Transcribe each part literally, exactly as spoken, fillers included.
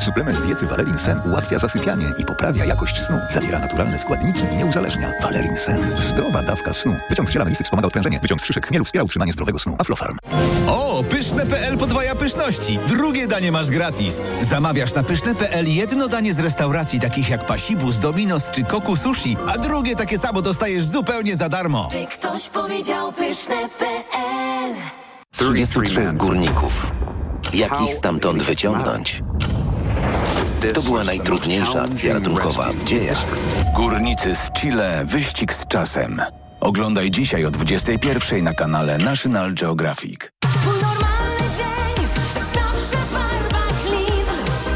Suplement diety Valerin Sen ułatwia zasypianie i poprawia jakość snu. Zawiera naturalne składniki i nie uzależnia. Valerin Sen. Zdrowa dawka snu. Wyciąg z ziela melisy wspomaga odprężenie. Wyciąg z szyszek chmielu wspiera utrzymanie zdrowego snu. Aflofarm. O, pyszne kropka p l podwaja pyszności. Drugie danie masz gratis. Zamawiasz na pyszne kropka p l jedno danie z restauracji takich jak Pasibus, Dominos czy Koku Sushi, a drugie takie samo dostajesz zupełnie za darmo. Czy ktoś powiedział pyszne kropka p l? trzydziestu trzech górników. Jak ich stamtąd wyciągnąć? To była najtrudniejsza akcja ratunkowa w dziejach. Górnicy z Chile. Wyścig z czasem. Oglądaj dzisiaj o dwudziestej pierwszej na kanale National Geographic. Twój normalny dzień, zawsze w barwach Lidl.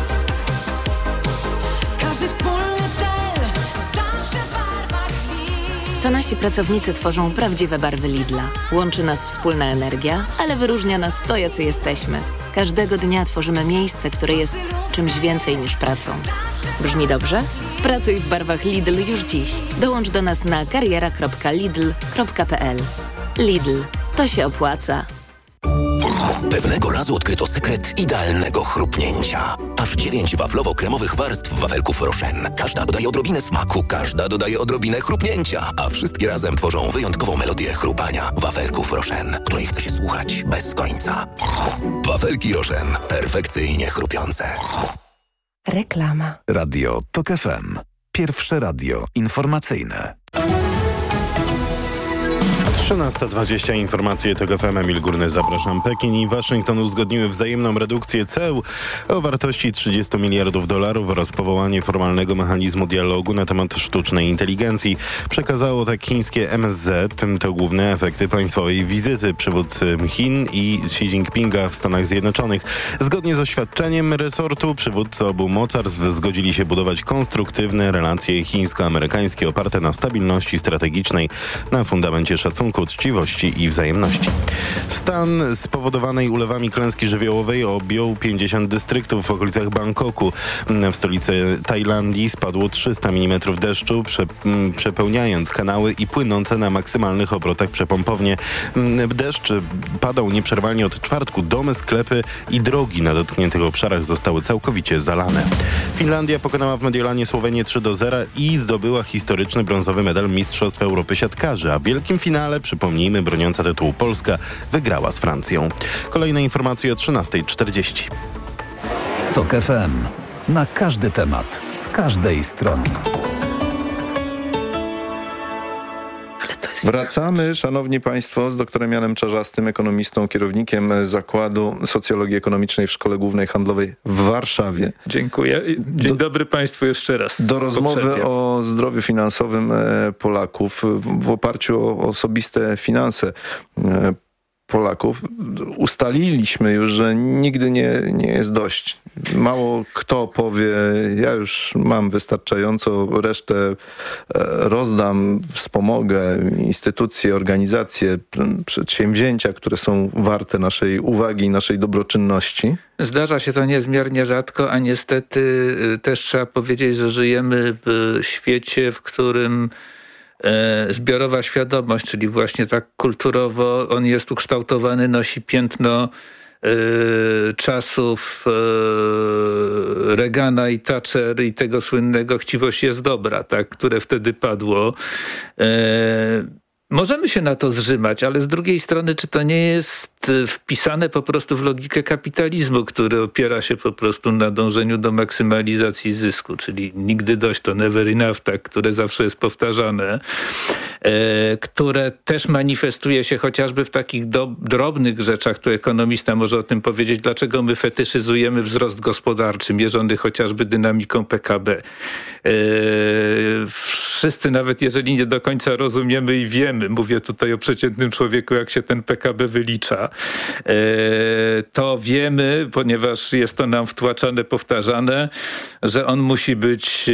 Każdy wspólny cel, zawsze w barwach Lidl. To nasi pracownicy tworzą prawdziwe barwy Lidla. Łączy nas wspólna energia, ale wyróżnia nas to, jacy jesteśmy. Każdego dnia tworzymy miejsce, które jest czymś więcej niż pracą. Brzmi dobrze? Pracuj w barwach Lidl już dziś. Dołącz do nas na kariera kropka lidl kropka p l. Lidl. To się opłaca. Pewnego razu odkryto sekret idealnego chrupnięcia. Aż dziewięć waflowo-kremowych warstw wafelków Rochen. Każda dodaje odrobinę smaku, każda dodaje odrobinę chrupnięcia, a wszystkie razem tworzą wyjątkową melodię chrupania wafelków Rochen, której chce się słuchać bez końca. Wafelki Rochen. Perfekcyjnie chrupiące. Reklama. Radio Tok F M. Pierwsze radio informacyjne. trzynasta dwadzieścia informacje Tok F M. Emil Górny, zapraszam. Pekin i Waszyngton uzgodniły wzajemną redukcję ceł o wartości trzydziestu miliardów dolarów oraz powołanie formalnego mechanizmu dialogu na temat sztucznej inteligencji. Przekazało tak chińskie M S Z. To główne efekty państwowej wizyty przywódcy Chin i Xi Jinpinga w Stanach Zjednoczonych. Zgodnie z oświadczeniem resortu przywódcy obu mocarstw zgodzili się budować konstruktywne relacje chińsko-amerykańskie oparte na stabilności strategicznej, na fundamencie szacunku, uczciwości i wzajemności. Stan spowodowanej ulewami klęski żywiołowej objął pięćdziesiąt dystryktów w okolicach Bangkoku. W stolicy Tajlandii spadło trzysta milimetrów deszczu, prze, przepełniając kanały i płynące na maksymalnych obrotach przepompownie. Deszcz padał nieprzerwalnie od czwartku. Domy, sklepy i drogi na dotkniętych obszarach zostały całkowicie zalane. Finlandia pokonała w Mediolanie Słowenię trzy do zera i zdobyła historyczny brązowy medal Mistrzostw Europy siatkarzy, a w wielkim finale, przypomnijmy, broniąca tytułu Polska wygrała z Francją. Kolejne informacje o trzynastej czterdzieści. Tok F M. Na każdy temat, z każdej strony. Wracamy, szanowni państwo, z doktorem Janem Czarzastym, ekonomistą, kierownikiem Zakładu Socjologii Ekonomicznej w Szkole Głównej Handlowej w Warszawie. Dziękuję. Dzień do, dobry państwu jeszcze raz. Do rozmowy o zdrowiu finansowym Polaków w oparciu o osobiste finanse Polaków. Ustaliliśmy już, że nigdy nie, nie jest dość. Mało kto powie, ja już mam wystarczająco, resztę rozdam, wspomogę instytucje, organizacje, przedsięwzięcia, które są warte naszej uwagi, naszej dobroczynności. Zdarza się to niezmiernie rzadko, a niestety też trzeba powiedzieć, że żyjemy w świecie, w którym zbiorowa świadomość, czyli właśnie tak kulturowo on jest ukształtowany, nosi piętno y, czasów y, Reagana i Thatcher i tego słynnego chciwość jest dobra, tak, które wtedy padło. Y, Możemy się na to zrzymać, ale z drugiej strony, czy to nie jest wpisane po prostu w logikę kapitalizmu, który opiera się po prostu na dążeniu do maksymalizacji zysku, czyli nigdy dość, to never enough, tak, które zawsze jest powtarzane, e, które też manifestuje się chociażby w takich do, drobnych rzeczach, tu ekonomista może o tym powiedzieć, dlaczego my fetyszyzujemy wzrost gospodarczy, mierzony chociażby dynamiką P K B. E, wszyscy, nawet jeżeli nie do końca rozumiemy i wiemy, mówię tutaj o przeciętnym człowieku, jak się ten P K B wylicza, to wiemy, ponieważ jest to nam wtłaczane, powtarzane, że on musi być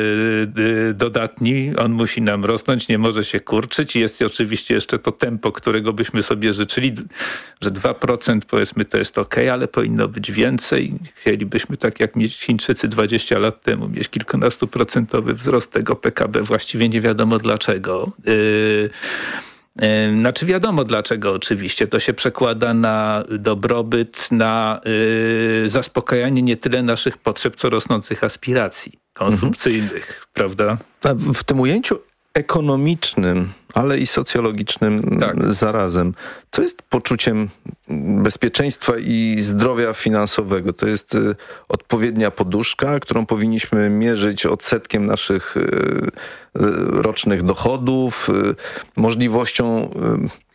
dodatni, on musi nam rosnąć, nie może się kurczyć. Jest oczywiście jeszcze to tempo, którego byśmy sobie życzyli, że dwa procent powiedzmy to jest okej, ale powinno być więcej. Chcielibyśmy tak jak mieć Chińczycy dwadzieścia lat temu, mieć kilkunastoprocentowy wzrost tego P K B, właściwie nie wiadomo dlaczego. Znaczy wiadomo dlaczego oczywiście. To się przekłada na dobrobyt, na y, zaspokajanie nie tyle naszych potrzeb, co rosnących aspiracji konsumpcyjnych, mhm. prawda? W tym ujęciu ekonomicznym, ale i socjologicznym tak. zarazem, co jest poczuciem bezpieczeństwa i zdrowia finansowego? To jest y, odpowiednia poduszka, którą powinniśmy mierzyć odsetkiem naszych y, y, rocznych dochodów, y, możliwością y,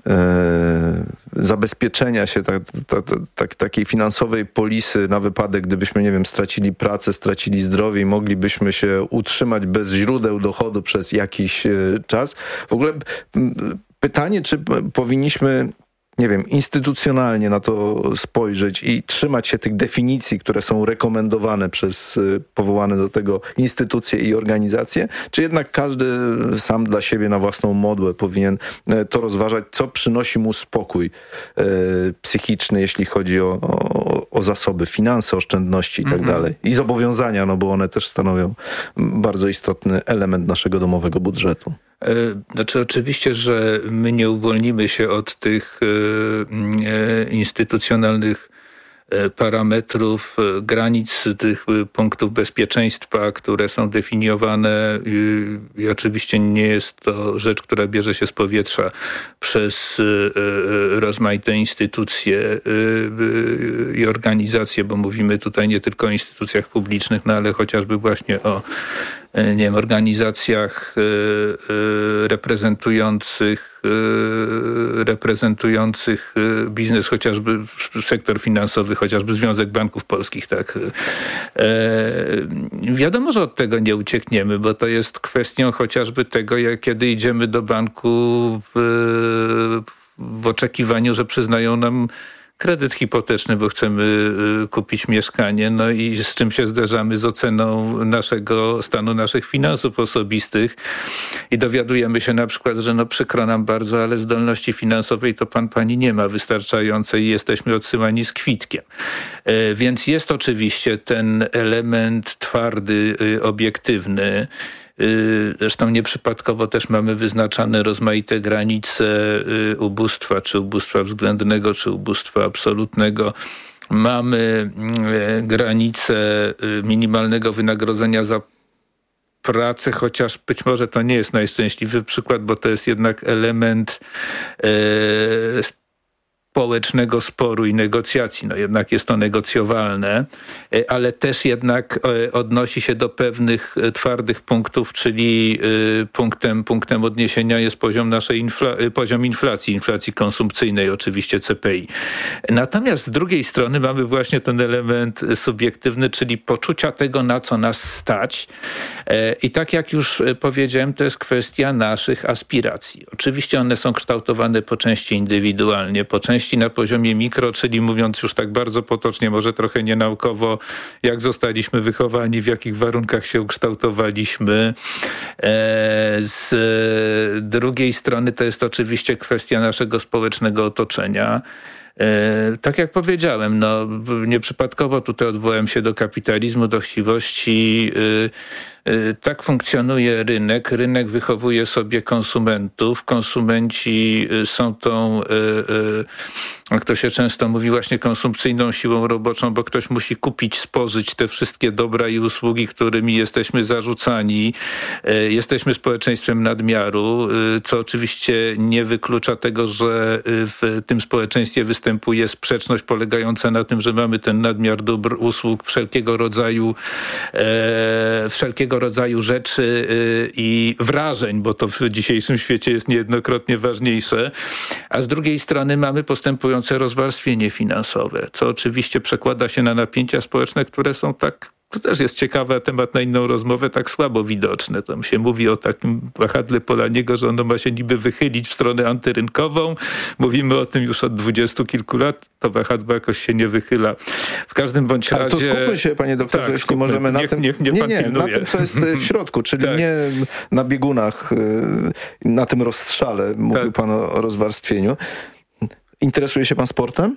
zabezpieczenia się tak, tak, tak, takiej finansowej polisy na wypadek, gdybyśmy, nie wiem, stracili pracę, stracili zdrowie i moglibyśmy się utrzymać bez źródeł dochodu przez jakiś czas. W ogóle pytanie, czy powinniśmy, nie wiem, instytucjonalnie na to spojrzeć i trzymać się tych definicji, które są rekomendowane przez powołane do tego instytucje i organizacje, czy jednak każdy sam dla siebie na własną modłę powinien to rozważać, co przynosi mu spokój e, psychiczny, jeśli chodzi o, o, o zasoby, finanse, oszczędności i tak mhm. dalej. I zobowiązania, no bo one też stanowią bardzo istotny element naszego domowego budżetu. Znaczy oczywiście, że my nie uwolnimy się od tych e, instytucjonalnych parametrów, granic tych punktów bezpieczeństwa, które są definiowane i oczywiście nie jest to rzecz, która bierze się z powietrza przez rozmaite instytucje i organizacje, bo mówimy tutaj nie tylko o instytucjach publicznych, no ale chociażby właśnie o nie wiem, organizacjach reprezentujących reprezentujących biznes, chociażby sektor finansowy, chociażby Związek Banków Polskich, tak. E, wiadomo, że od tego nie uciekniemy, bo to jest kwestią chociażby tego, jak kiedy idziemy do banku w, w oczekiwaniu, że przyznają nam kredyt hipoteczny, bo chcemy y, kupić mieszkanie, no i z czym się zderzamy z oceną naszego stanu, naszych finansów osobistych i dowiadujemy się na przykład, że no przykro nam bardzo, ale zdolności finansowej to pan, pani nie ma wystarczającej i jesteśmy odsyłani z kwitkiem. Y, więc jest oczywiście ten element twardy, y, obiektywny. Zresztą nieprzypadkowo też mamy wyznaczane rozmaite granice ubóstwa, czy ubóstwa względnego, czy ubóstwa absolutnego. Mamy granice minimalnego wynagrodzenia za pracę, chociaż być może to nie jest najszczęśliwy przykład, bo to jest jednak element społecznego sporu i negocjacji. No jednak jest to negocjowalne, ale też jednak odnosi się do pewnych twardych punktów, czyli punktem, punktem odniesienia jest poziom naszej infla- poziom inflacji, inflacji konsumpcyjnej, oczywiście C P I. Natomiast z drugiej strony mamy właśnie ten element subiektywny, czyli poczucia tego, na co nas stać. I tak jak już powiedziałem, to jest kwestia naszych aspiracji. Oczywiście one są kształtowane po części indywidualnie, po części na poziomie mikro, czyli mówiąc już tak bardzo potocznie, może trochę nienaukowo, jak zostaliśmy wychowani, w jakich warunkach się ukształtowaliśmy. Z drugiej strony to jest oczywiście kwestia naszego społecznego otoczenia. Tak jak powiedziałem, no nieprzypadkowo tutaj odwołałem się do kapitalizmu, do chciwości. Tak funkcjonuje rynek. Rynek wychowuje sobie konsumentów. Konsumenci są tą, jak to się często mówi, właśnie konsumpcyjną siłą roboczą, bo ktoś musi kupić, spożyć te wszystkie dobra i usługi, którymi jesteśmy zarzucani. Jesteśmy społeczeństwem nadmiaru, co oczywiście nie wyklucza tego, że w tym społeczeństwie występuje sprzeczność polegająca na tym, że mamy ten nadmiar dóbr, usług, wszelkiego rodzaju e, wszelkiego rodzaju rzeczy i wrażeń, bo to w dzisiejszym świecie jest niejednokrotnie ważniejsze, a z drugiej strony mamy postępujące rozwarstwienie finansowe, co oczywiście przekłada się na napięcia społeczne, które są tak, to też jest ciekawy temat na inną rozmowę, tak słabo widoczne. Tam się mówi o takim wahadle Polaniego, że ono ma się niby wychylić w stronę antyrynkową. Mówimy o tym już od dwudziestu kilku lat. To wahadło jakoś się nie wychyla. W każdym bądź razie... Ale to skupmy się, panie doktorze, tak, jeśli skupmy. możemy na niech, tym... Niech, niech nie, pan nie, pilnuje. na tym, co jest w środku, czyli tak. nie na biegunach, na tym rozstrzale. Mówił tak. pan o rozwarstwieniu. Interesuje się pan sportem?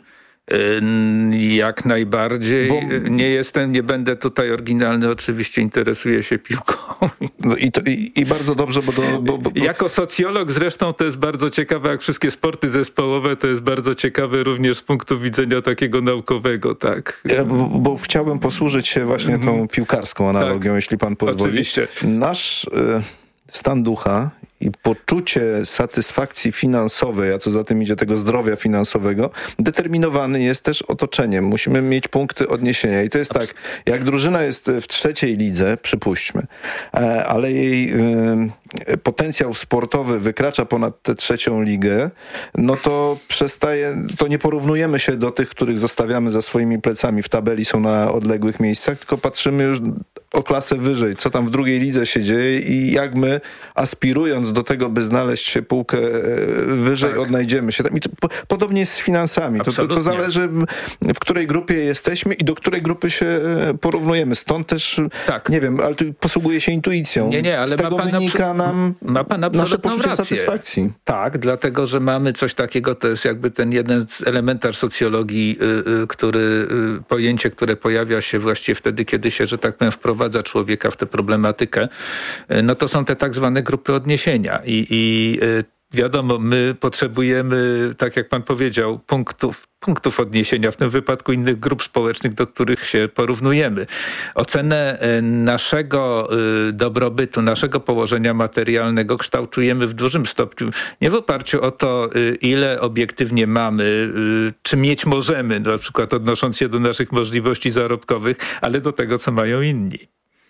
Jak najbardziej. Bo... Nie jestem, nie będę tutaj oryginalny, oczywiście interesuję się piłką. No i, to, i, i bardzo dobrze, bo, to, bo, bo... Jako socjolog zresztą to jest bardzo ciekawe, jak wszystkie sporty zespołowe, to jest bardzo ciekawe również z punktu widzenia takiego naukowego, tak. Ja, bo, bo chciałbym posłużyć się właśnie mm. tą piłkarską analogią, tak. Jeśli pan pozwoli. Oczywiście. Nasz y, stan ducha i poczucie satysfakcji finansowej, a co za tym idzie tego zdrowia finansowego, determinowany jest też otoczeniem. Musimy mieć punkty odniesienia. I to jest tak, jak drużyna jest w trzeciej lidze, przypuśćmy, ale jej y, potencjał sportowy wykracza ponad tę trzecią ligę, no to przestaje, to nie porównujemy się do tych, których zostawiamy za swoimi plecami w tabeli, są na odległych miejscach, tylko patrzymy już o klasę wyżej, co tam w drugiej lidze się dzieje i jak my, aspirując do tego, by znaleźć się półkę wyżej, tak. odnajdziemy się tam. I to po, podobnie jest z finansami. To, to, to zależy, w której grupie jesteśmy i do której grupy się porównujemy. Stąd też, tak. nie wiem, ale tu posługuje się intuicją. Nie, nie, ale z tego ma pan wynika nam ma pan nasze poczucie rację. satysfakcji. Tak, dlatego, że mamy coś takiego, to jest jakby ten jeden elementarz socjologii, yy, który, yy, pojęcie, które pojawia się właściwie wtedy, kiedy się, że tak powiem, wprowadza człowieka w tę problematykę, yy, no to są te tak zwane grupy odniesienia. I, i yy, wiadomo, my potrzebujemy, tak jak pan powiedział, punktów, punktów odniesienia, w tym wypadku innych grup społecznych, do których się porównujemy. Ocenę naszego dobrobytu, naszego położenia materialnego kształtujemy w dużym stopniu nie w oparciu o to, ile obiektywnie mamy, czy mieć możemy, na przykład odnosząc się do naszych możliwości zarobkowych, ale do tego, co mają inni.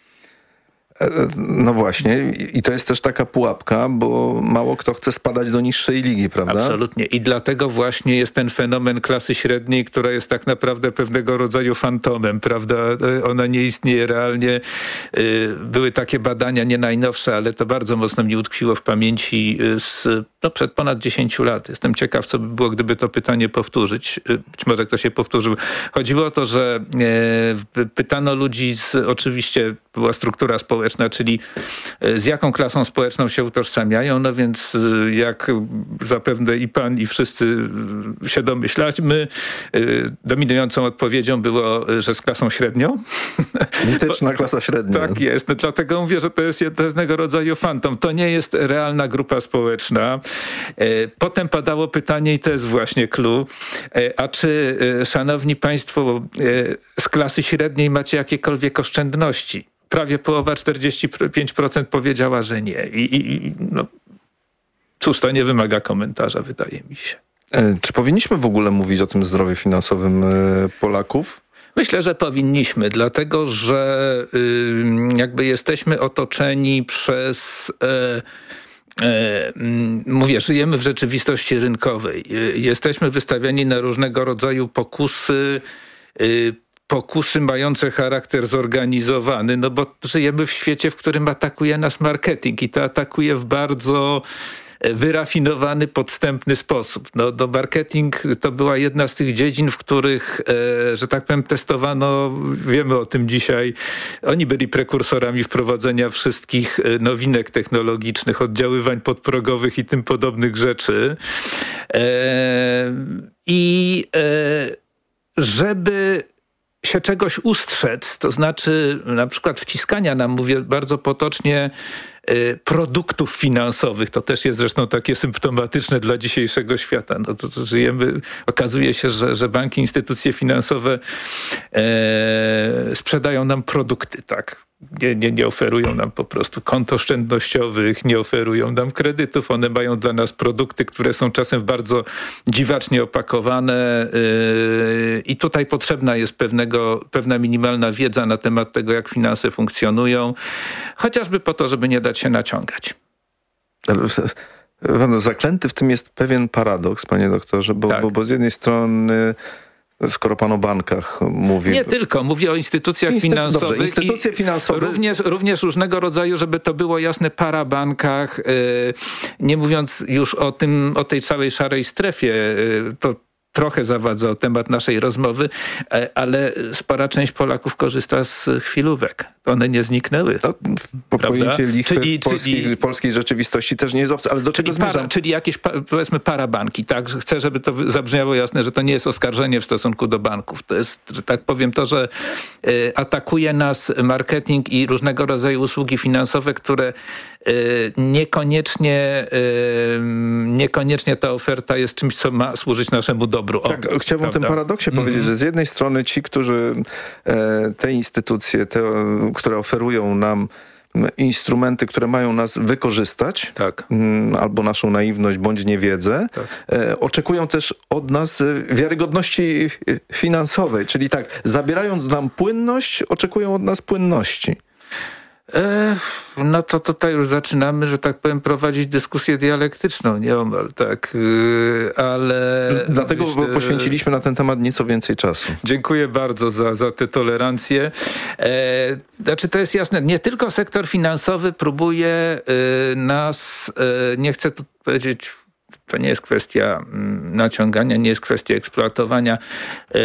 No właśnie i to jest też taka pułapka, bo mało kto chce spadać do niższej ligi, prawda? Absolutnie i dlatego właśnie jest ten fenomen klasy średniej, która jest tak naprawdę pewnego rodzaju fantomem, prawda? Ona nie istnieje realnie. Były takie badania, nie najnowsze, ale to bardzo mocno mi utkwiło w pamięci z, no, przed ponad dziesięciu lat. Jestem ciekaw, co by było, gdyby to pytanie powtórzyć. Być może ktoś się powtórzył. Chodziło o to, że pytano ludzi z, oczywiście była struktura społeczna, czyli z jaką klasą społeczną się utożsamiają, no więc jak zapewne i pan, i wszyscy się domyślamy, dominującą odpowiedzią było, że z klasą średnią. Mityczna klasa średnia. Tak jest, no dlatego mówię, że to jest jednego rodzaju fantom. To nie jest realna grupa społeczna. Potem padało pytanie, i to jest właśnie clue, a czy, szanowni państwo, z klasy średniej macie jakiekolwiek oszczędności? Prawie połowa, czterdzieści pięć procent powiedziała, że nie. I, i no, cóż, to nie wymaga komentarza, wydaje mi się. E, czy powinniśmy w ogóle mówić o tym zdrowiu finansowym e, Polaków? Myślę, że powinniśmy, dlatego że y, jakby jesteśmy otoczeni przez... E, E, mówię, żyjemy w rzeczywistości rynkowej. E, jesteśmy wystawiani na różnego rodzaju pokusy, e, pokusy mające charakter zorganizowany, no bo żyjemy w świecie, w którym atakuje nas marketing i to atakuje w bardzo wyrafinowany, podstępny sposób. No, no marketing to była jedna z tych dziedzin, w których, e, że tak powiem, testowano, wiemy o tym dzisiaj, oni byli prekursorami wprowadzenia wszystkich nowinek technologicznych, oddziaływań podprogowych i tym podobnych rzeczy. E, I e, żeby się czegoś ustrzec, to znaczy na przykład wciskania nam, mówię bardzo potocznie, produktów finansowych. To też jest zresztą takie symptomatyczne dla dzisiejszego świata. No to, to żyjemy, okazuje się, że, że banki, instytucje finansowe e, sprzedają nam produkty, tak. Nie, nie, nie oferują nam po prostu kont oszczędnościowych, nie oferują nam kredytów. One mają dla nas produkty, które są czasem bardzo dziwacznie opakowane yy, i tutaj potrzebna jest pewnego, pewna minimalna wiedza na temat tego, jak finanse funkcjonują, chociażby po to, żeby nie dać się naciągać. Zaklęty w tym jest pewien paradoks, panie doktorze, bo, tak. bo, bo z jednej strony skoro pan o bankach mówi... Nie tylko, mówię o instytucjach Instytu- finansowych. Dobrze, instytucje finansowe... Również, również różnego rodzaju, żeby to było jasne, parabankach, yy, nie mówiąc już o tym, o tej całej szarej strefie, yy, to trochę zawadzę o temat naszej rozmowy, ale spora część Polaków korzysta z chwilówek. One nie zniknęły. To po pojęcie lichwy czyli, w polskiej, czyli, polskiej rzeczywistości też nie jest obce, ale do czego zmierzam? Para, czyli jakieś, powiedzmy, parabanki, tak? Chcę, żeby to zabrzmiało jasne, że to nie jest oskarżenie w stosunku do banków. To jest, że tak powiem, to, że y, atakuje nas marketing i różnego rodzaju usługi finansowe, które y, niekoniecznie, y, niekoniecznie ta oferta jest czymś, co ma służyć naszemu dobru. O, tak, chciałbym o tym paradoksie mm-hmm. powiedzieć, że z jednej strony ci, którzy e, te instytucje, te, które oferują nam instrumenty, które mają nas wykorzystać, tak. m, albo naszą naiwność, bądź niewiedzę, tak. e, oczekują też od nas wiarygodności finansowej, czyli tak, zabierając nam płynność, oczekują od nas płynności. E, no to tutaj już zaczynamy, że tak powiem, prowadzić dyskusję dialektyczną, nieomal, tak, e, ale... Dlatego myślę, poświęciliśmy na ten temat nieco więcej czasu. Dziękuję bardzo za, za tę tolerancję. E, znaczy to jest jasne, nie tylko sektor finansowy próbuje e, nas, e, nie chcę tu powiedzieć, to nie jest kwestia m, naciągania, nie jest kwestia eksploatowania. E,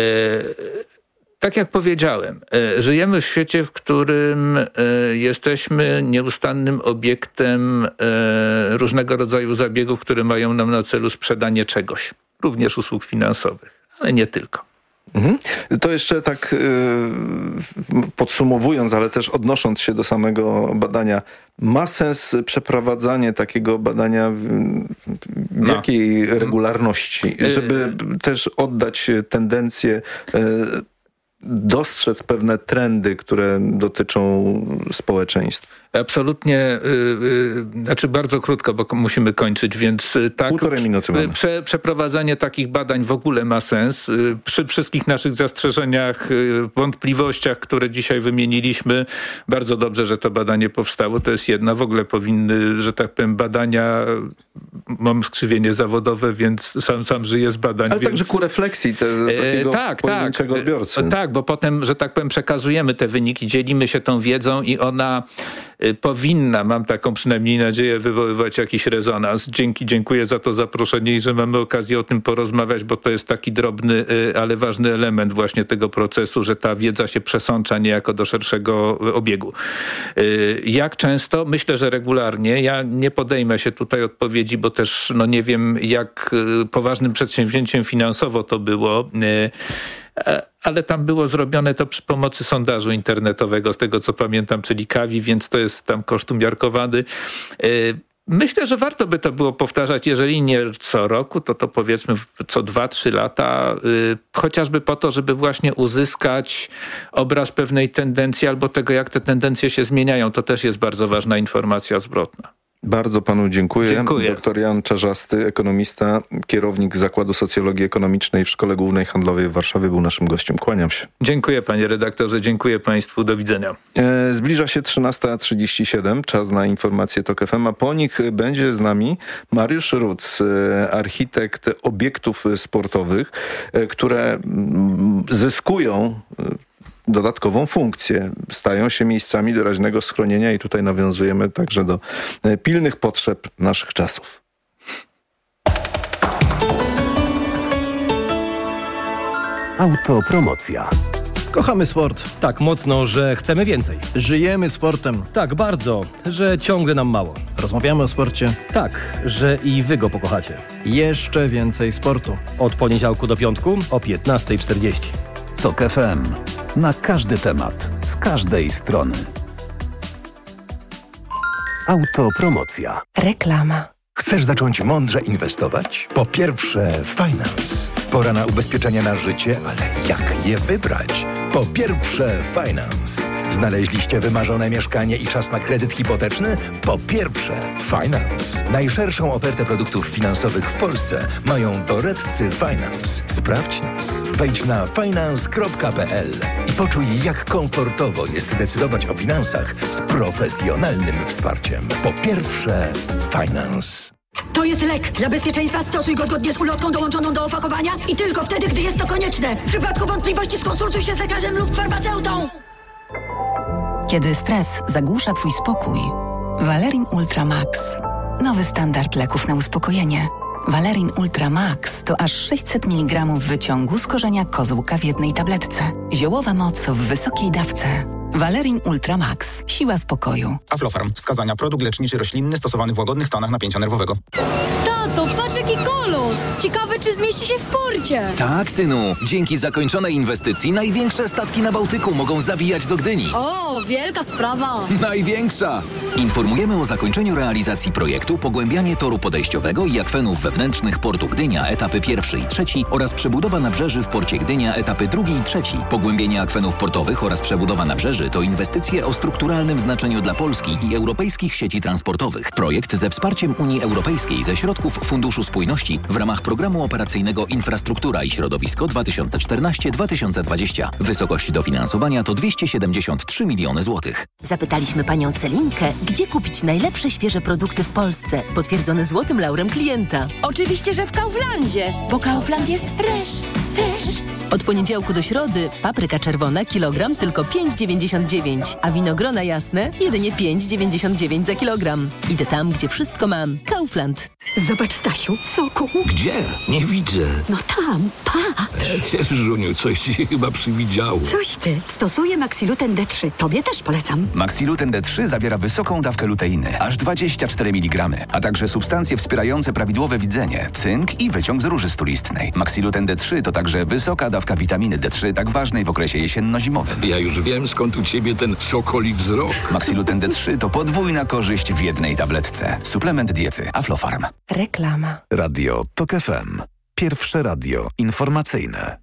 Tak jak powiedziałem, żyjemy w świecie, w którym jesteśmy nieustannym obiektem różnego rodzaju zabiegów, które mają nam na celu sprzedanie czegoś, również usług finansowych, ale nie tylko. Mhm. To jeszcze tak yy, podsumowując, ale też odnosząc się do samego badania, ma sens przeprowadzanie takiego badania w, w no. jakiej regularności, żeby też oddać tendencję, yy, dostrzec pewne trendy, które dotyczą społeczeństwa? Absolutnie, yy, yy, znaczy bardzo krótko, bo musimy kończyć, więc yy, tak. Półtorej minuty mamy. Prze, przeprowadzanie takich badań w ogóle ma sens. Yy, przy wszystkich naszych zastrzeżeniach, yy, wątpliwościach, które dzisiaj wymieniliśmy, bardzo dobrze, że to badanie powstało. To jest jedna. W ogóle powinny, że tak powiem, badania, mam skrzywienie zawodowe, więc sam, sam żyję z badań. Ale więc... także ku refleksji te, takiego yy, tak, pojedynczego tak. odbiorcy. Yy, tak, bo potem, że tak powiem, przekazujemy te wyniki, dzielimy się tą wiedzą i ona powinna, mam taką przynajmniej nadzieję, wywoływać jakiś rezonans. Dzięki, dziękuję za to zaproszenie i że mamy okazję o tym porozmawiać, bo to jest taki drobny, ale ważny element właśnie tego procesu, że ta wiedza się przesącza niejako do szerszego obiegu. Jak często? Myślę, że regularnie. Ja nie podejmę się tutaj odpowiedzi, bo też no nie wiem, jak poważnym przedsięwzięciem finansowo to było, ale tam było zrobione to przy pomocy sondażu internetowego, z tego co pamiętam, czyli Kawi, więc to jest tam koszt umiarkowany. Myślę, że warto by to było powtarzać, jeżeli nie co roku, to to powiedzmy co dwa, trzy lata, chociażby po to, żeby właśnie uzyskać obraz pewnej tendencji albo tego, jak te tendencje się zmieniają. To też jest bardzo ważna informacja zwrotna. Bardzo panu dziękuję. Dziękuję. Doktor Jan Czarzasty, ekonomista, kierownik Zakładu Socjologii Ekonomicznej w Szkole Głównej Handlowej w Warszawie, był naszym gościem. Kłaniam się. Dziękuję panie redaktorze, dziękuję państwu, do widzenia. E, zbliża się trzynasta trzydzieści siedem, czas na informacje TOK F M, a po nich będzie z nami Mariusz Ruc, e, architekt obiektów sportowych, e, które m, zyskują e, dodatkową funkcję. Stają się miejscami doraźnego schronienia i tutaj nawiązujemy także do pilnych potrzeb naszych czasów. Autopromocja. Kochamy sport. Tak mocno, że chcemy więcej. Żyjemy sportem. Tak bardzo, że ciągle nam mało. Rozmawiamy o sporcie. Tak, że i wy go pokochacie. Jeszcze więcej sportu. Od poniedziałku do piątku o piętnasta czterdzieści. TOK F M. Na każdy temat, z każdej strony. Autopromocja. Reklama. Chcesz zacząć mądrze inwestować? Po pierwsze, Finance. Pora na ubezpieczenia na życie, ale jak je wybrać? Po pierwsze, Finance. Znaleźliście wymarzone mieszkanie i czas na kredyt hipoteczny? Po pierwsze, Finance. Najszerszą ofertę produktów finansowych w Polsce mają doradcy Finance. Sprawdź nas. Wejdź na finance kropka p l i poczuj, jak komfortowo jest decydować o finansach z profesjonalnym wsparciem. Po pierwsze, Finance. To jest lek. Dla bezpieczeństwa stosuj go zgodnie z ulotką dołączoną do opakowania i tylko wtedy, gdy jest to konieczne. W przypadku wątpliwości skonsultuj się z lekarzem lub farmaceutą. Kiedy stres zagłusza twój spokój, Valerin Ultra Max. Nowy standard leków na uspokojenie. Valerin Ultra Max to aż sześćset miligramów wyciągu z korzenia kozłka w jednej tabletce. Ziołowa moc w wysokiej dawce. Valerin Ultra Max. Siła spokoju. Aflofarm. Wskazania: produkt leczniczy roślinny stosowany w łagodnych stanach napięcia nerwowego. Tato, patrz jaki kolos! Ciekawe, czy zmieści się w porcie. Tak, synu. Dzięki zakończonej inwestycji największe statki na Bałtyku mogą zawijać do Gdyni. O, wielka sprawa. Największa! Informujemy o zakończeniu realizacji projektu Pogłębianie toru podejściowego i akwenów wewnętrznych portu Gdynia, etapy pierwszy i trzeci oraz przebudowa nabrzeży w porcie Gdynia, etapy drugi i trzeci. Pogłębienie akwenów portowych oraz przebudowa nabrzeży to inwestycje o strukturalnym znaczeniu dla Polski i europejskich sieci transportowych. Projekt ze wsparciem Unii Europejskiej ze środków Funduszu Spójności w ramach Programu Operacyjnego Infrastruktura i Środowisko dwa tysiące czternaście do dwa tysiące dwudziestego. Wysokość dofinansowania to dwieście siedemdziesiąt trzy miliony złotych. Zapytaliśmy panią Celinkę, gdzie kupić najlepsze świeże produkty w Polsce, potwierdzone złotym laurem klienta. Oczywiście, że w Kauflandzie, bo Kaufland jest fresh, fresh. Od poniedziałku do środy papryka czerwona kilogram tylko pięć dziewięćdziesiąt dziewięć, a winogrona jasne jedynie pięć dziewięćdziesiąt dziewięć za kilogram. Idę tam, gdzie wszystko mam. Kaufland. Zobacz, Stasiu, soku. Gdzie? Nie widzę. No tam, patrz. Żuniu, coś ci się chyba przywidziało. Coś ty. Stosuję Maxiluten D trzy. Tobie też polecam. Maxiluten D trzy zawiera wysoką dawkę luteiny, aż dwadzieścia cztery miligramy, a także substancje wspierające prawidłowe widzenie, cynk i wyciąg z róży stulistnej. Maxiluten D trzy to także wysoka dawka witaminy D trzy, tak ważnej w okresie jesienno-zimowym. Ja już wiem, skąd u ciebie ten sokoli wzrok. Maxiluten D trzy to podwójna korzyść w jednej tabletce. Suplement diety Aflofarm. Reklama. Radio TOK F M. Pierwsze radio informacyjne.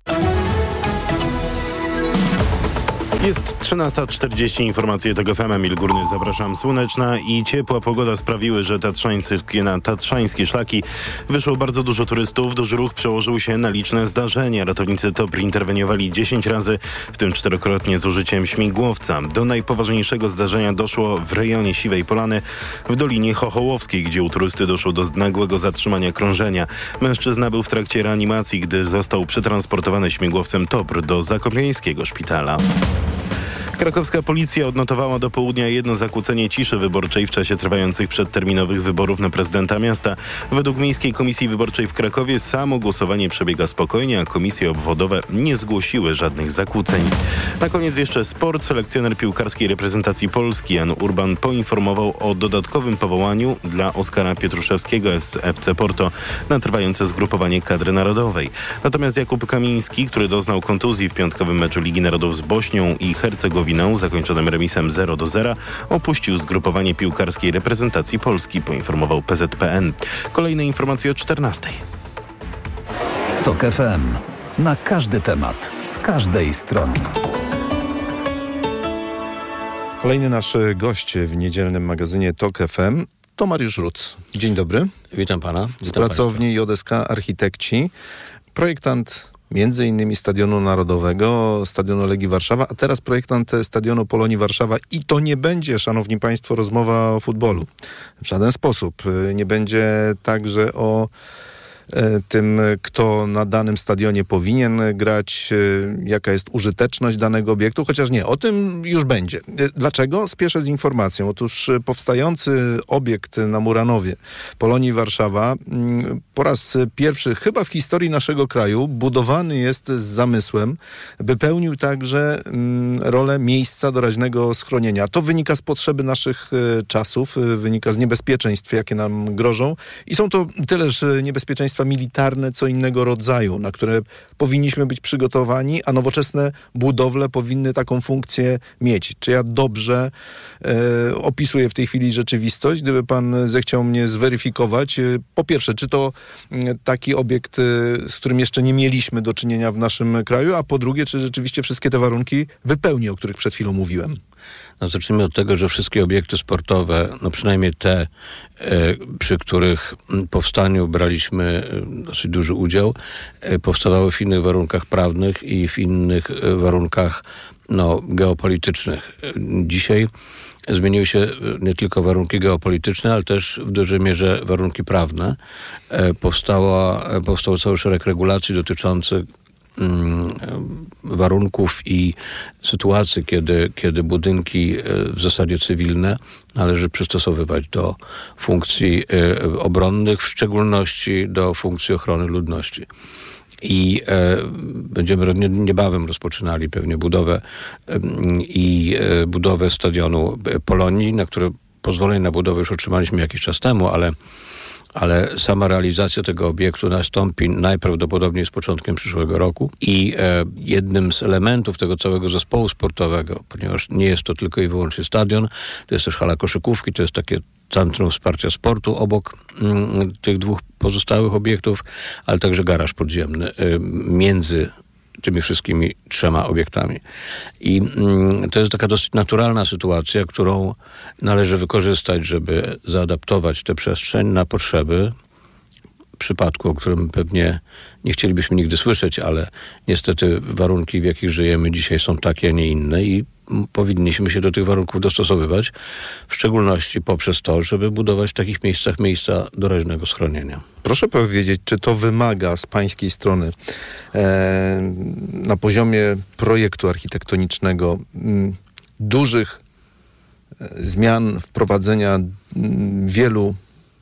Jest trzynasta czterdzieści, informacje TOK F M, Emil Górny, zapraszam. Słoneczna i ciepła pogoda sprawiły, że tatrzańskie, na tatrzańskie szlaki wyszło bardzo dużo turystów. Duży ruch przełożył się na liczne zdarzenia. Ratownicy T O P R interweniowali dziesięć razy, w tym czterokrotnie z użyciem śmigłowca. Do najpoważniejszego zdarzenia doszło w rejonie Siwej Polany w Dolinie Chochołowskiej, gdzie u turysty doszło do nagłego zatrzymania krążenia. Mężczyzna był w trakcie reanimacji, gdy został przetransportowany śmigłowcem T O P R do zakopiańskiego szpitala. Krakowska policja odnotowała do południa jedno zakłócenie ciszy wyborczej w czasie trwających przedterminowych wyborów na prezydenta miasta. Według Miejskiej Komisji Wyborczej w Krakowie samo głosowanie przebiega spokojnie, a komisje obwodowe nie zgłosiły żadnych zakłóceń. Na koniec jeszcze sport. Selekcjoner piłkarskiej reprezentacji Polski Jan Urban poinformował o dodatkowym powołaniu dla Oskara Pietruszewskiego z F C Porto na trwające zgrupowanie kadry narodowej. Natomiast Jakub Kamiński, który doznał kontuzji w piątkowym meczu Ligi Narodów z Bośnią i Hercegowiną zakończonym remisem zero do zera, opuścił zgrupowanie piłkarskiej reprezentacji Polski, poinformował P Z P N. Kolejne informacje o czternastej. TOK F M. Na każdy temat, z każdej strony. Kolejny nasz gość w niedzielnym magazynie TOK F M to Mariusz Ruc. Dzień dobry. Witam pana. Z Witam pracowni państwa. J S K Architekci. Projektant między innymi Stadionu Narodowego, Stadionu Legii Warszawa, a teraz projektant Stadionu Polonii Warszawa. I to nie będzie, szanowni państwo, rozmowa o futbolu. W żaden sposób. Nie będzie także o tym, kto na danym stadionie powinien grać, jaka jest użyteczność danego obiektu, chociaż nie, o tym już będzie. Dlaczego? Spieszę z informacją. Otóż powstający obiekt na Muranowie Polonii Warszawa po raz pierwszy chyba w historii naszego kraju budowany jest z zamysłem, by pełnił także rolę miejsca doraźnego schronienia. To wynika z potrzeby naszych czasów, wynika z niebezpieczeństw, jakie nam grożą i są to tyleż niebezpieczeństwa militarne, co innego rodzaju, na które powinniśmy być przygotowani, a nowoczesne budowle powinny taką funkcję mieć. Czy ja dobrze e, opisuję w tej chwili rzeczywistość? Gdyby pan zechciał mnie zweryfikować, e, po pierwsze, czy to e, taki obiekt, e, z którym jeszcze nie mieliśmy do czynienia w naszym kraju, a po drugie, czy rzeczywiście wszystkie te warunki wypełni, o których przed chwilą mówiłem? No, zacznijmy od tego, że wszystkie obiekty sportowe, no przynajmniej te, e, przy których powstaniu braliśmy dosyć duży udział, e, powstawały w innych warunkach prawnych i w innych e, warunkach no, geopolitycznych. Dzisiaj zmieniły się nie tylko warunki geopolityczne, ale też w dużej mierze warunki prawne. E, powstała, powstał cały szereg regulacji dotyczących mm, warunków i sytuacji, kiedy, kiedy budynki w zasadzie cywilne należy przystosowywać do funkcji obronnych, w szczególności do funkcji ochrony ludności. I e, będziemy niebawem rozpoczynali pewnie budowę e, i e, budowę stadionu Polonii, na które pozwolenie na budowę już otrzymaliśmy jakiś czas temu, ale, ale sama realizacja tego obiektu nastąpi najprawdopodobniej z początkiem przyszłego roku i e, jednym z elementów tego całego zespołu sportowego, ponieważ nie jest to tylko i wyłącznie stadion, to jest też hala koszykówki, to jest takie Centrum Wsparcia Sportu obok mm, tych dwóch pozostałych obiektów, ale także garaż podziemny y, między tymi wszystkimi trzema obiektami. I mm, to jest taka dosyć naturalna sytuacja, którą należy wykorzystać, żeby zaadaptować tę przestrzeń na potrzeby przypadku, o którym pewnie nie chcielibyśmy nigdy słyszeć, ale niestety warunki, w jakich żyjemy dzisiaj, są takie, a nie inne i powinniśmy się do tych warunków dostosowywać, w szczególności poprzez to, żeby budować w takich miejscach miejsca doraźnego schronienia. Proszę powiedzieć, czy to wymaga z pańskiej strony e, na poziomie projektu architektonicznego m, dużych e, zmian, wprowadzenia m, wielu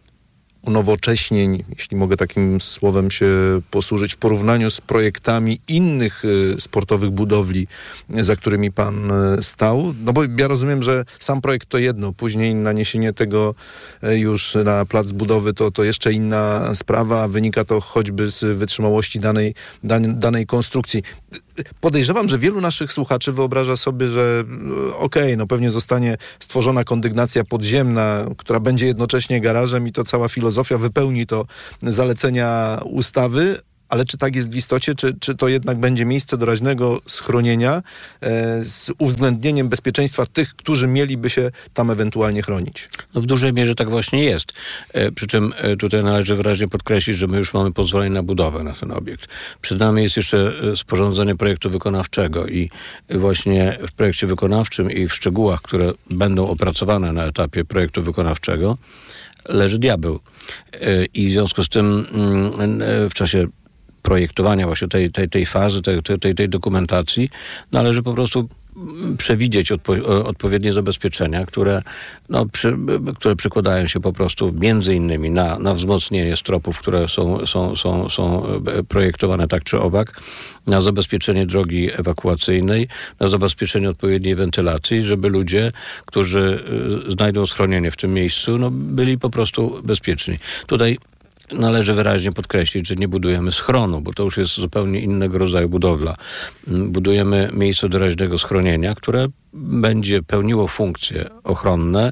unowocześnień, jeśli mogę takim słowem się posłużyć, w porównaniu z projektami innych y, sportowych budowli, za którymi pan y, stał? No bo ja rozumiem, że sam projekt to jedno, później naniesienie tego y, już na plac budowy to, to jeszcze inna sprawa, wynika to choćby z wytrzymałości danej, dan, danej konstrukcji. Podejrzewam, że wielu naszych słuchaczy wyobraża sobie, że okej, okay, no pewnie zostanie stworzona kondygnacja podziemna, która będzie jednocześnie garażem i to cała filozofia wypełni to zalecenia ustawy, ale czy tak jest w istocie, czy, czy to jednak będzie miejsce doraźnego schronienia e, z uwzględnieniem bezpieczeństwa tych, którzy mieliby się tam ewentualnie chronić? No w dużej mierze tak właśnie jest. E, przy czym e, tutaj należy wyraźnie podkreślić, że my już mamy pozwolenie na budowę na ten obiekt. Przed nami jest jeszcze sporządzenie projektu wykonawczego i właśnie w projekcie wykonawczym i w szczegółach, które będą opracowane na etapie projektu wykonawczego, leży diabeł. E, I w związku z tym e, w czasie projektowania właśnie tej, tej, tej fazy, tej, tej, tej dokumentacji należy po prostu przewidzieć odpo- odpowiednie zabezpieczenia, które, no, przy, które przykładają się po prostu między innymi na, na wzmocnienie stropów, które są, są, są, są projektowane tak czy owak, na zabezpieczenie drogi ewakuacyjnej, na zabezpieczenie odpowiedniej wentylacji, żeby ludzie, którzy znajdą schronienie w tym miejscu, no, byli po prostu bezpieczni. Tutaj należy wyraźnie podkreślić, że nie budujemy schronu, bo to już jest zupełnie innego rodzaju budowla. Budujemy miejsce doraźnego schronienia, które będzie pełniło funkcje ochronne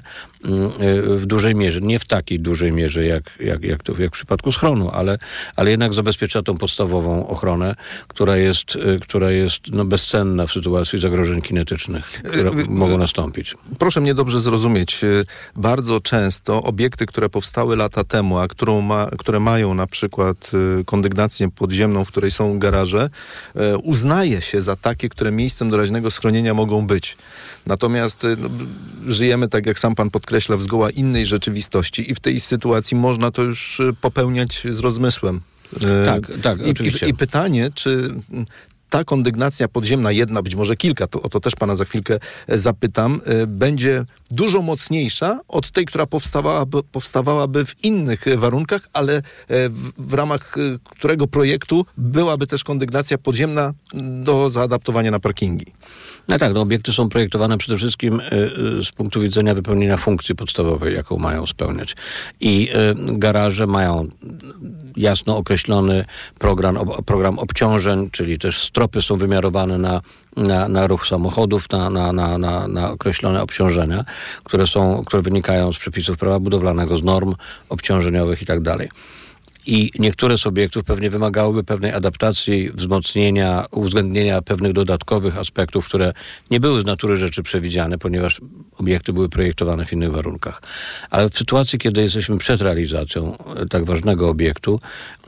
w dużej mierze, nie w takiej dużej mierze jak, jak, jak, to, jak w przypadku schronu, ale, ale jednak zabezpiecza tą podstawową ochronę, która jest, która jest no, bezcenna w sytuacji zagrożeń kinetycznych, które mogą nastąpić. Proszę mnie dobrze zrozumieć. Bardzo często obiekty, które powstały lata temu, a którą ma, które mają na przykład kondygnację podziemną, w której są garaże, uznaje się za takie, które miejscem doraźnego schronienia mogą być. Natomiast no, żyjemy, tak jak sam pan podkreśla, w zgoła innej rzeczywistości i w tej sytuacji można to już popełniać z rozmysłem. Tak, tak, I, oczywiście. I, I pytanie, czy ta kondygnacja podziemna, jedna, być może kilka, to o to też pana za chwilkę zapytam, będzie dużo mocniejsza od tej, która powstawałaby, powstawałaby w innych warunkach, ale w, w ramach którego projektu byłaby też kondygnacja podziemna do zaadaptowania na parkingi. No tak, no obiekty są projektowane przede wszystkim y, z punktu widzenia wypełnienia funkcji podstawowej, jaką mają spełniać. I y, garaże mają jasno określony program, ob, program obciążeń, czyli też stropy są wymiarowane na, na, na ruch samochodów, na, na, na, na, na określone obciążenia, które są, które wynikają z przepisów prawa budowlanego, z norm obciążeniowych i tak dalej. I niektóre z obiektów pewnie wymagałyby pewnej adaptacji, wzmocnienia, uwzględnienia pewnych dodatkowych aspektów, które nie były z natury rzeczy przewidziane, ponieważ obiekty były projektowane w innych warunkach. Ale w sytuacji, kiedy jesteśmy przed realizacją tak ważnego obiektu,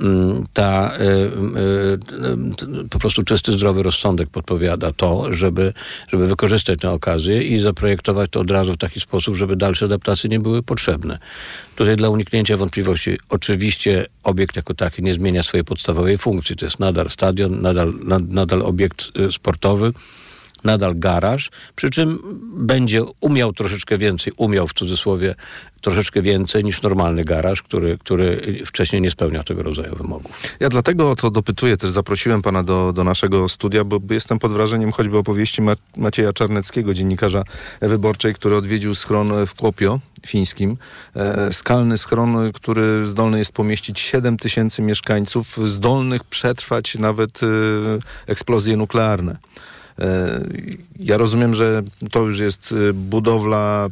ta po prostu czysty, zdrowy rozsądek podpowiada to, żeby, żeby wykorzystać tę okazję i zaprojektować to od razu w taki sposób, żeby dalsze adaptacje nie były potrzebne. Tutaj dla uniknięcia wątpliwości oczywiście obiekt jako taki nie zmienia swojej podstawowej funkcji. To jest nadal stadion, nadal, nad, nadal obiekt sportowy, nadal garaż, przy czym będzie umiał troszeczkę więcej, umiał w cudzysłowie troszeczkę więcej niż normalny garaż, który, który wcześniej nie spełniał tego rodzaju wymogów. Ja dlatego o to dopytuję, też zaprosiłem pana do, do naszego studia, bo jestem pod wrażeniem choćby opowieści Ma- Macieja Czarneckiego, dziennikarza Wyborczej, który odwiedził schron w Kuopio fińskim. E, skalny schron, który zdolny jest pomieścić siedem tysięcy mieszkańców, zdolnych przetrwać nawet e, eksplozje nuklearne. Ja rozumiem, że to już jest budowla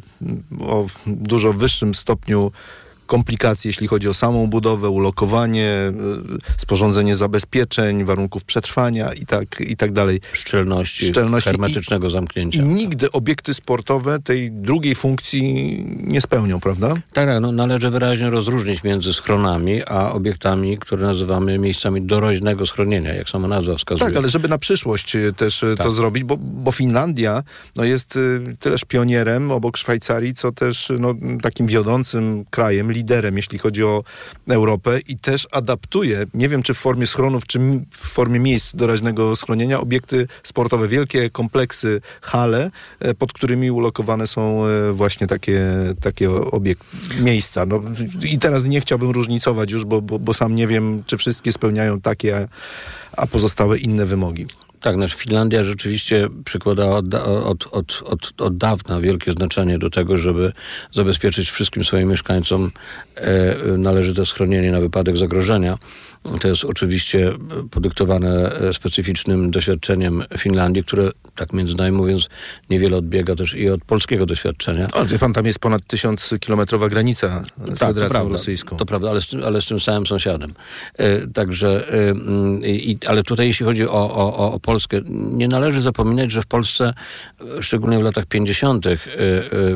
o dużo wyższym stopniu komplikacji, jeśli chodzi o samą budowę, ulokowanie, sporządzenie zabezpieczeń, warunków przetrwania i tak, i tak dalej. Szczelności, Szczelności hermetycznego i, zamknięcia. I nigdy obiekty sportowe tej drugiej funkcji nie spełnią, prawda? Tak, no, należy wyraźnie rozróżnić między schronami, a obiektami, które nazywamy miejscami doroźnego schronienia, jak sama nazwa wskazuje. Tak, ale żeby na przyszłość też tak. to zrobić, bo, bo Finlandia no, jest tyleż pionierem obok Szwajcarii, co też no, takim wiodącym krajem, liderem, jeśli chodzi o Europę i też adaptuje, nie wiem czy w formie schronów, czy w formie miejsc doraźnego schronienia, obiekty sportowe, wielkie kompleksy, hale, pod którymi ulokowane są właśnie takie, takie obiekt, miejsca. No, i teraz nie chciałbym różnicować już, bo, bo, bo sam nie wiem, czy wszystkie spełniają takie, a, a pozostałe inne wymogi. Tak, znaczy Finlandia rzeczywiście przykłada od, od, od, od, od dawna wielkie znaczenie do tego, żeby zabezpieczyć wszystkim swoim mieszkańcom e, należyte schronienie na wypadek zagrożenia. To jest oczywiście podyktowane specyficznym doświadczeniem Finlandii, które, tak między nami mówiąc, niewiele odbiega też i od polskiego doświadczenia. O, wie pan, tam jest ponad tysiąckilometrowa granica z tak, Federacją to Rosyjską. To prawda, ale z tym, ale z tym samym sąsiadem. E, także, e, i, ale tutaj jeśli chodzi o, o, o Polskę, nie należy zapominać, że w Polsce, szczególnie w latach pięćdziesiątych, e,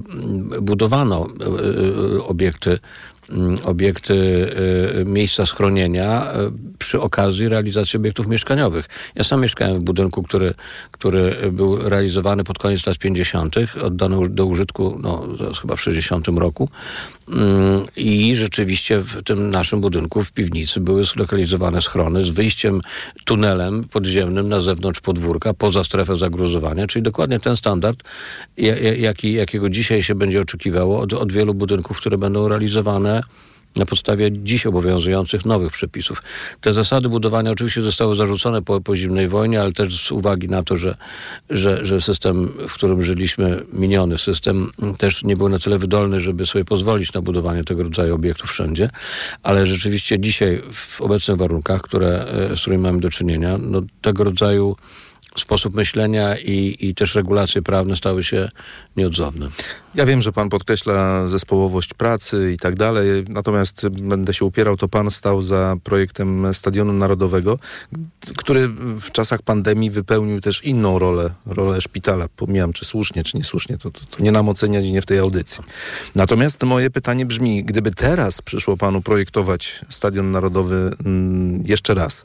e, budowano e, obiekty obiekty, y, miejsca schronienia y, przy okazji realizacji obiektów mieszkaniowych. Ja sam mieszkałem w budynku, który, który był realizowany pod koniec lat pięćdziesiątych, oddano do użytku no, chyba w sześćdziesiątym roku y, i rzeczywiście w tym naszym budynku w piwnicy były zlokalizowane schrony z wyjściem tunelem podziemnym na zewnątrz podwórka, poza strefę zagruzowania, czyli dokładnie ten standard, jaki, jakiego dzisiaj się będzie oczekiwało od, od wielu budynków, które będą realizowane na podstawie dziś obowiązujących nowych przepisów. Te zasady budowania oczywiście zostały zarzucone po, po zimnej wojnie, ale też z uwagi na to, że, że, że system, w którym żyliśmy, miniony system, też nie był na tyle wydolny, żeby sobie pozwolić na budowanie tego rodzaju obiektów wszędzie. Ale rzeczywiście dzisiaj w obecnych warunkach, które, z którymi mamy do czynienia, no, tego rodzaju sposób myślenia i, i też regulacje prawne stały się nieodzowne. Ja wiem, że pan podkreśla zespołowość pracy i tak dalej, natomiast będę się upierał, to pan stał za projektem Stadionu Narodowego, który w czasach pandemii wypełnił też inną rolę, rolę szpitala. Pomijam, czy słusznie, czy niesłusznie, to, to, to nie nam oceniać i nie w tej audycji. Natomiast moje pytanie brzmi, gdyby teraz przyszło panu projektować Stadion Narodowy mm, jeszcze raz,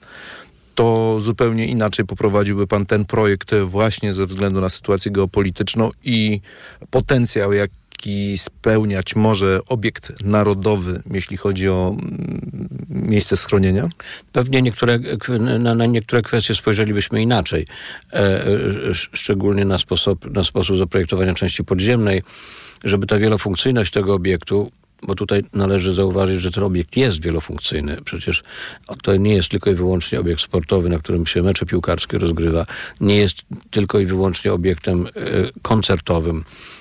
to zupełnie inaczej poprowadziłby pan ten projekt właśnie ze względu na sytuację geopolityczną i potencjał, jaki spełniać może obiekt narodowy, jeśli chodzi o miejsce schronienia? Pewnie niektóre, na, na niektóre kwestie spojrzelibyśmy inaczej, e, szczególnie na sposób, na sposób zaprojektowania części podziemnej, żeby ta wielofunkcyjność tego obiektu, bo tutaj należy zauważyć, że ten obiekt jest wielofunkcyjny. Przecież to nie jest tylko i wyłącznie obiekt sportowy, na którym się mecze piłkarskie rozgrywa. Nie jest tylko i wyłącznie obiektem y, koncertowym,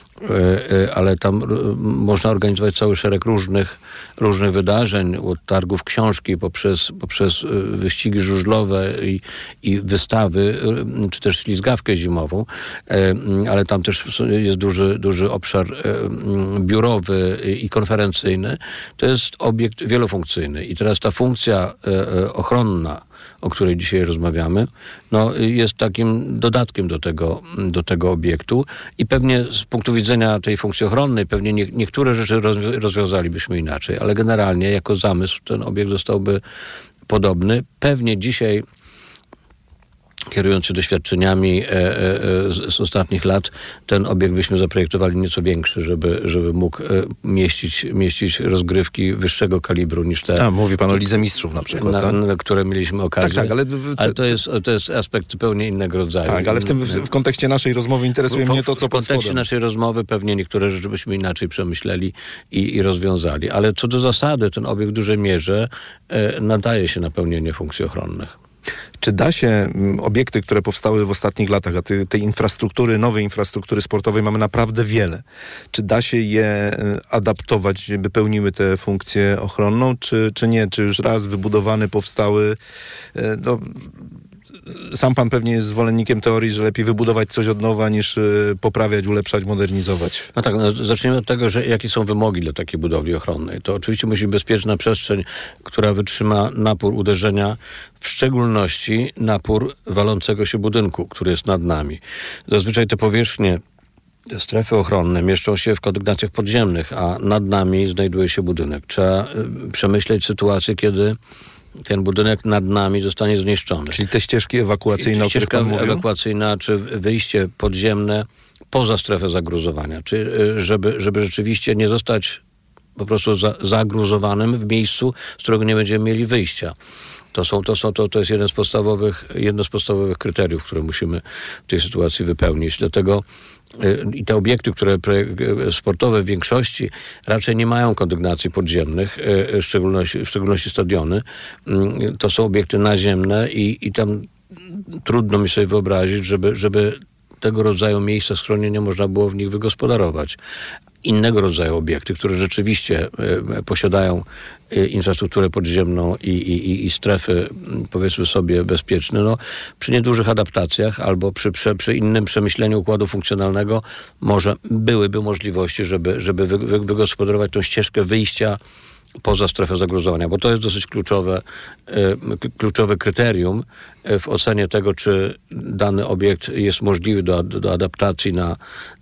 y, ale tam y, można organizować cały szereg różnych, różnych wydarzeń, od targów książki, poprzez, poprzez y, wyścigi żużlowe i, i wystawy, y, czy też ślizgawkę zimową, y, ale tam też jest duży, duży obszar y, biurowy i konferencyjny. To jest obiekt wielofunkcyjny i teraz ta funkcja y, y, ochronna, o której dzisiaj rozmawiamy, no, jest takim dodatkiem do tego, do tego obiektu i pewnie z punktu widzenia tej funkcji ochronnej pewnie nie, niektóre rzeczy rozwią- rozwiązalibyśmy inaczej, ale generalnie jako zamysł ten obiekt zostałby podobny. Pewnie dzisiaj kierując się doświadczeniami e, e, z, z ostatnich lat, ten obiekt byśmy zaprojektowali nieco większy, żeby, żeby mógł e, mieścić, mieścić rozgrywki wyższego kalibru niż te... A, mówi pan o Lidze Mistrzów na przykład, na, tak? na które mieliśmy okazję. Tak, tak, ale... W, ale to jest, to jest aspekt zupełnie innego rodzaju. Tak, ale w tym w, w kontekście naszej rozmowy interesuje w, mnie to, co w kontekście pod naszej rozmowy pewnie niektóre rzeczy byśmy inaczej przemyśleli i, i rozwiązali. Ale co do zasady, ten obiekt w dużej mierze e, nadaje się na pełnienie funkcji ochronnych. Czy da się m, obiekty, które powstały w ostatnich latach, a tej, tej infrastruktury, nowej infrastruktury sportowej mamy naprawdę wiele. Czy da się je e, adaptować, by pełniły tę funkcję ochronną, czy, czy nie? Czy już raz wybudowane, powstały... E, no, sam pan pewnie jest zwolennikiem teorii, że lepiej wybudować coś od nowa niż y, poprawiać, ulepszać, modernizować. No tak, no zacznijmy od tego, że jakie są wymogi dla takiej budowli ochronnej. To oczywiście musi być bezpieczna przestrzeń, która wytrzyma napór uderzenia, w szczególności napór walącego się budynku, który jest nad nami. Zazwyczaj te powierzchnie, te strefy ochronne mieszczą się w kondygnacjach podziemnych, a nad nami znajduje się budynek. Trzeba y, przemyśleć sytuację, kiedy ten budynek nad nami zostanie zniszczony. Czyli te ścieżki ewakuacyjne, o których pan mówił? Ścieżka ewakuacyjna, czy wyjście podziemne poza strefę zagruzowania. Czy żeby, żeby rzeczywiście nie zostać po prostu za, zagruzowanym w miejscu, z którego nie będziemy mieli wyjścia. To, są, to, są, to, to jest jeden z podstawowych, jedno z podstawowych kryteriów, które musimy w tej sytuacji wypełnić. Dlatego i te obiekty, które sportowe w większości raczej nie mają kondygnacji podziemnych, w szczególności, w szczególności stadiony. To są obiekty naziemne i, i tam trudno mi sobie wyobrazić, żeby, żeby tego rodzaju miejsca schronienia można było w nich wygospodarować. Innego rodzaju obiekty, które rzeczywiście y, posiadają y, infrastrukturę podziemną i, i, i strefy, powiedzmy sobie, bezpieczne, no, przy niedużych adaptacjach albo przy, przy, przy innym przemyśleniu układu funkcjonalnego może byłyby możliwości, żeby, żeby wy, wy, wygospodarować tą ścieżkę wyjścia poza strefę zagruzowania, bo to jest dosyć kluczowe, y, kluczowe kryterium w ocenie tego, czy dany obiekt jest możliwy do, do adaptacji na,